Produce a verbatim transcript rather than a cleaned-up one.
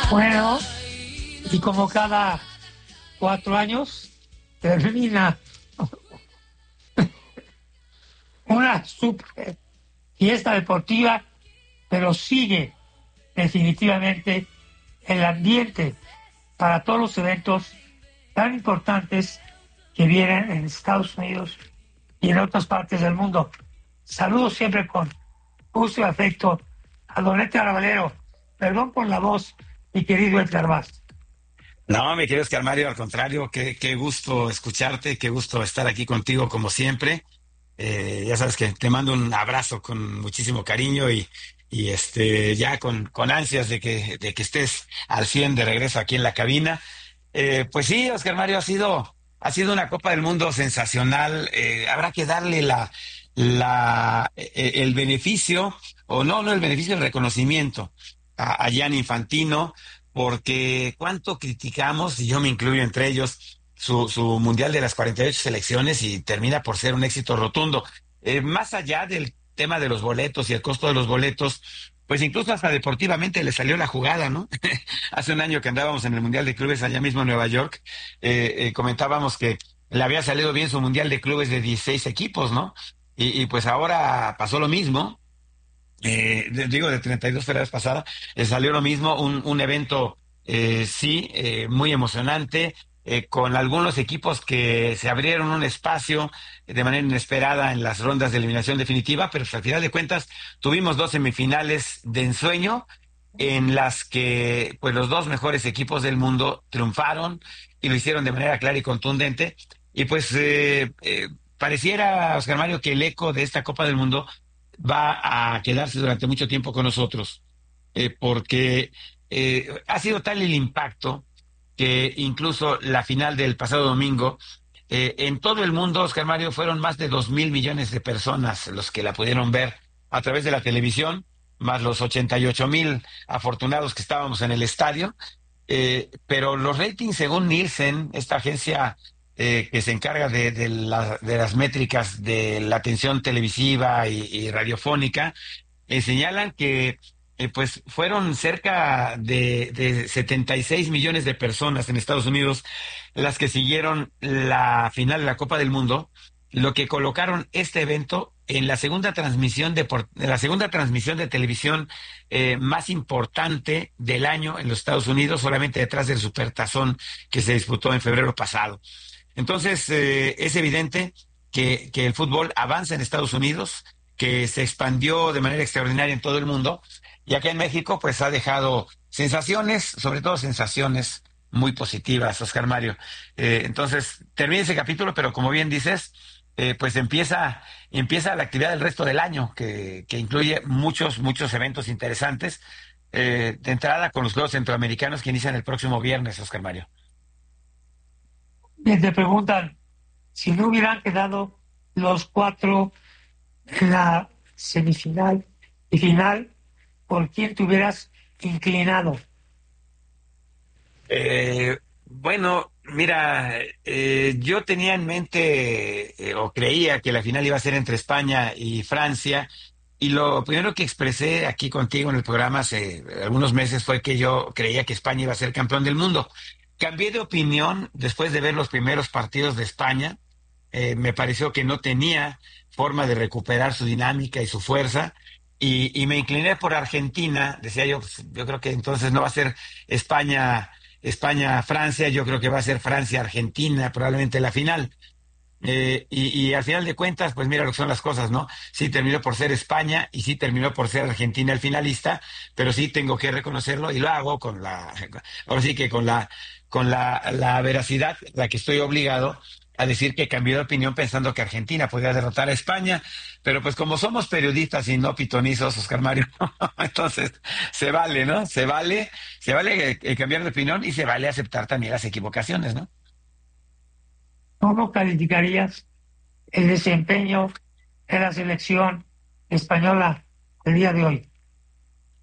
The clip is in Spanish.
Bueno, y como cada cuatro años termina una super fiesta deportiva, pero sigue definitivamente el ambiente para todos los eventos tan importantes que vienen en Estados Unidos y en otras partes del mundo. Saludos siempre con gusto y afecto a don Edgar Valero. Perdón por la voz, mi querido Edgar Vaz. No, mi querido Oscar Mario, al contrario, qué, qué gusto escucharte, qué gusto estar aquí contigo como siempre. Eh, ya sabes que te mando un abrazo con muchísimo cariño y, y este ya con, con ansias de que, de que estés al cien de regreso aquí en la cabina. Eh, pues sí, Oscar Mario, ha sido, ha sido una Copa del Mundo sensacional. Eh, habrá que darle la, la, eh, el beneficio, o no, no el beneficio, el reconocimiento a, a Gianni Infantino, porque cuánto criticamos, y yo me incluyo entre ellos, su, su Mundial de las cuarenta y ocho selecciones y termina por ser un éxito rotundo. Eh, más allá del tema de los boletos y el costo de los boletos, pues incluso hasta deportivamente le salió la jugada, ¿no? Hace un año que andábamos en el Mundial de Clubes allá mismo en Nueva York, eh, eh, comentábamos que le había salido bien su Mundial de Clubes de dieciséis equipos, ¿no? Y, y pues ahora pasó lo mismo. Eh, de- digo, de treinta y dos fue la vez pasada, eh, salió lo mismo, un, un evento, eh, sí, eh, muy emocionante, eh, con algunos equipos que se abrieron un espacio de manera inesperada en las rondas de eliminación definitiva, pero pues, al final de cuentas tuvimos dos semifinales de ensueño en las que pues los dos mejores equipos del mundo triunfaron y lo hicieron de manera clara y contundente. Y pues eh, eh, pareciera, Oscar Mario, que el eco de esta Copa del Mundo va a quedarse durante mucho tiempo con nosotros, eh, porque eh, ha sido tal el impacto que incluso la final del pasado domingo, eh, en todo el mundo, Oscar Mario, fueron más de dos mil millones de personas los que la pudieron ver a través de la televisión, más los ochenta y ocho mil afortunados que estábamos en el estadio. Eh, pero los ratings, según Nielsen, esta agencia eh, que se encarga de, de, la- de las métricas de la atención televisiva y, y radiofónica, eh, señalan que eh, pues fueron cerca de, de setenta y seis millones de personas en Estados Unidos las que siguieron la final de la Copa del Mundo, lo que colocaron este evento en la segunda transmisión de, por- en la segunda transmisión de televisión eh, más importante del año en los Estados Unidos, solamente detrás del Supertazón que se disputó en febrero pasado. Entonces, eh, es evidente que, que el fútbol avanza en Estados Unidos, que se expandió de manera extraordinaria en todo el mundo, y acá en México, pues ha dejado sensaciones, sobre todo sensaciones muy positivas, Oscar Mario. Eh, entonces, termina ese capítulo, pero como bien dices, eh, pues empieza, empieza la actividad del resto del año, que, que incluye muchos, muchos eventos interesantes. Eh, de entrada con los Juegos Centroamericanos que inician el próximo viernes, Oscar Mario. Y te preguntan, si no hubieran quedado los cuatro en la semifinal y final, ¿por quién te hubieras inclinado? Eh, bueno, mira, eh, yo tenía en mente eh, o creía que la final iba a ser entre España y Francia, y lo primero que expresé aquí contigo en el programa hace algunos meses fue que yo creía que España iba a ser campeón del mundo. Cambié de opinión después de ver los primeros partidos de España. Eh, me pareció que no tenía forma de recuperar su dinámica y su fuerza. Y, y me incliné por Argentina. Decía yo, pues, yo creo que entonces no va a ser España España-Francia, yo creo que va a ser Francia-Argentina, probablemente la final. Eh, y, y al final de cuentas, pues mira lo que son las cosas, ¿no? Sí terminó por ser España y sí terminó por ser Argentina el finalista, pero sí tengo que reconocerlo y lo hago con la, ahora sí que con la, con la, la veracidad, la que estoy obligado a decir que cambié de opinión pensando que Argentina podía derrotar a España, pero pues como somos periodistas y no pitonizos, Oscar Mario, entonces se vale, ¿no? Se vale, se vale eh, cambiar de opinión y se vale aceptar también las equivocaciones, ¿no? ¿Cómo calificarías el desempeño de la selección española el día de hoy?